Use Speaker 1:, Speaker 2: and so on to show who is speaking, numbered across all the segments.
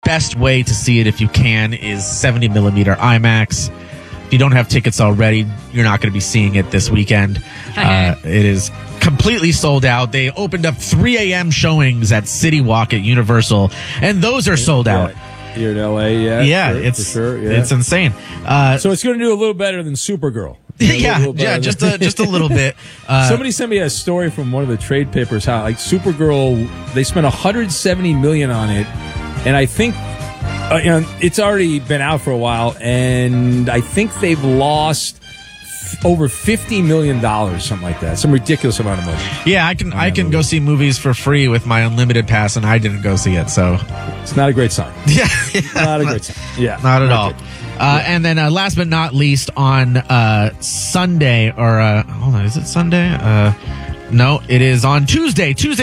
Speaker 1: best way to see it, if you can, is 70 millimeter IMAX. If you don't have tickets already, you're not going to be seeing it this weekend. It is completely sold out. They opened up 3 a.m. showings at City Walk at Universal, and those are sold out.
Speaker 2: Here in L.A.,
Speaker 1: yeah,
Speaker 2: sure,
Speaker 1: it's
Speaker 2: for sure, yeah.
Speaker 1: It's insane.
Speaker 2: So it's going to do a little better than Supergirl.
Speaker 1: Just a little bit.
Speaker 2: Somebody sent me a story from one of the trade papers how like Supergirl, they spent $170 million on it, and I think it's already been out for a while, and I think they've lost over $50 million, something like that, some ridiculous amount of money.
Speaker 1: Yeah, I can go see movies for free with my unlimited pass, and I didn't go see it, so
Speaker 2: it's not a great sign.
Speaker 1: Yeah,
Speaker 2: not a great sign. Yeah,
Speaker 1: not at all. And then last but not least, on Sunday, or hold on, is it Sunday? No, it is on Tuesday. July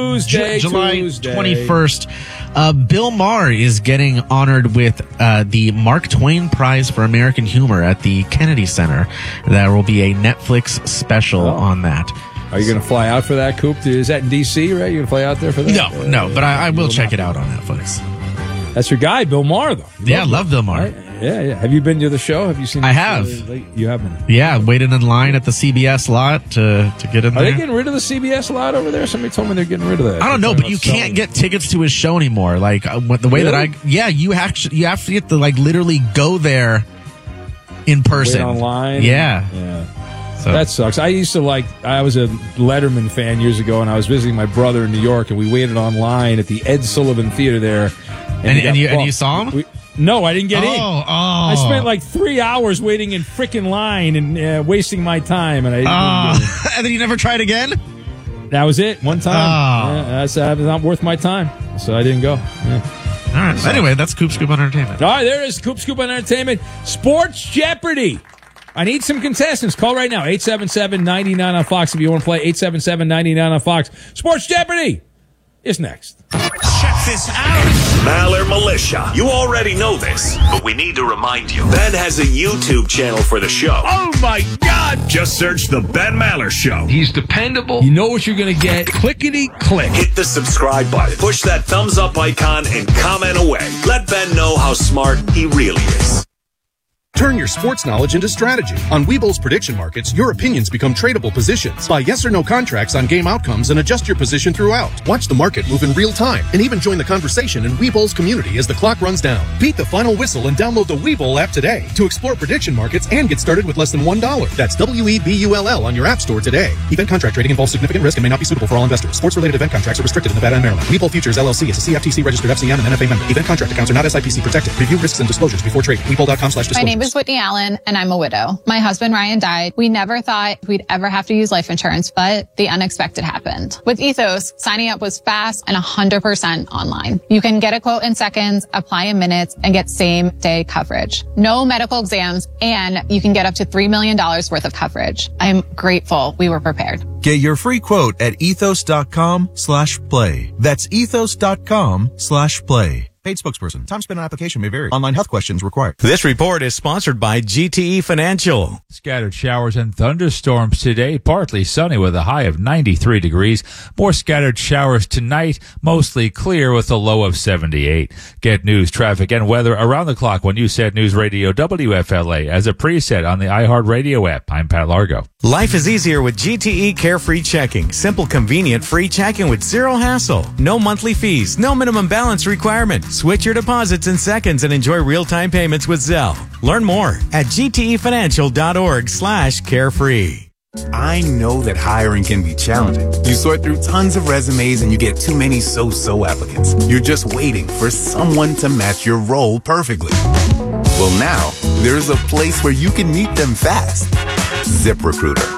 Speaker 1: 21st. Bill Maher is getting honored with the Mark Twain Prize for American Humor at the Kennedy Center. There will be a Netflix special on that.
Speaker 2: Are you going to fly out for that, Coop? Is that in D.C., right? You're going to fly out there for that?
Speaker 1: No, but I will check it out on Netflix.
Speaker 2: That's your guy, Bill Maher, though.
Speaker 1: I love Bill Maher.
Speaker 2: Right? Yeah. Have you been to the show? Have you seen?
Speaker 1: I have.
Speaker 2: You have been.
Speaker 1: Yeah, waited in line at the CBS lot to get in there.
Speaker 2: Are they getting rid of the CBS lot over there? Somebody told me they're getting rid of that.
Speaker 1: I don't know, but you can't get tickets to his show anymore. Like the way that you have to get to like literally go there in person.
Speaker 2: Wait online.
Speaker 1: Yeah. So.
Speaker 2: That sucks. I was a Letterman fan years ago, and I was visiting my brother in New York, and we waited online at the Ed Sullivan Theater there.
Speaker 1: And you saw him?
Speaker 2: No, I didn't get in.
Speaker 1: I
Speaker 2: spent like 3 hours waiting in frickin' line and wasting my time. And
Speaker 1: and then you never tried again?
Speaker 2: That was it. One time. That's not worth my time. So I didn't go. Yeah.
Speaker 1: All right. So, anyway, that's Coop Scoop on Entertainment.
Speaker 2: All right, there it is. Coop Scoop on Entertainment. Sports Jeopardy. I need some contestants. Call right now. 877-99 on Fox if you want to play. 877-99 on Fox. Sports Jeopardy is next.
Speaker 3: Check this out. Maller Militia. You already know this, but we need to remind you. Ben has a YouTube channel for the show. Oh, my God. Just search The Ben Maller Show.
Speaker 4: He's dependable.
Speaker 2: You know what you're going to get. Clickety-click.
Speaker 3: Hit the subscribe button. Push that thumbs up icon and comment away. Let Ben know how smart he really is.
Speaker 5: Turn your sports knowledge into strategy. On Webull's prediction markets, your opinions become tradable positions. Buy yes or no contracts on game outcomes and adjust your position throughout. Watch the market move in real time and even join the conversation in Webull's community as the clock runs down. Beat the final whistle and download the Webull app today to explore prediction markets and get started with less than $1. That's WEBULL on your app store today. Event contract trading involves significant risk and may not be suitable for all investors. Sports-related event contracts are restricted in Nevada and Maryland. Webull Futures LLC is a CFTC-registered FCM and NFA member. Event contract accounts are not SIPC protected. Review risks and disclosures before trading. Webull.com/disclosures.
Speaker 6: My name is Whitney Allen, and I'm a widow. My husband, Ryan, died. We never thought we'd ever have to use life insurance, but the unexpected happened. With Ethos, signing up was fast and 100% online. You can get a quote in seconds, apply in minutes, and get same-day coverage. No medical exams, and you can get up to $3 million worth of coverage. I'm grateful we were prepared.
Speaker 7: Get your free quote at ethos.com/play. That's ethos.com/play. Paid spokesperson. Time spent on application may vary. Online health questions required.
Speaker 8: This report is sponsored by GTE Financial.
Speaker 9: Scattered showers and thunderstorms today. Partly sunny with a high of 93 degrees. More scattered showers tonight. Mostly clear with a low of 78. Get news, traffic, and weather around the clock when you set News Radio WFLA as a preset on the iHeartRadio app. I'm Pat Largo.
Speaker 8: Life is easier with GTE Carefree Checking. Simple, convenient, free checking with zero hassle. No monthly fees. No minimum balance requirement. Switch your deposits in seconds and enjoy real-time payments with Zelle. Learn more at gtefinancial.org/carefree.
Speaker 10: I know that hiring can be challenging. You sort through tons of resumes and you get too many so-so applicants. You're just waiting for someone to match your role perfectly. Well, now there's a place where you can meet them fast. ZipRecruiter.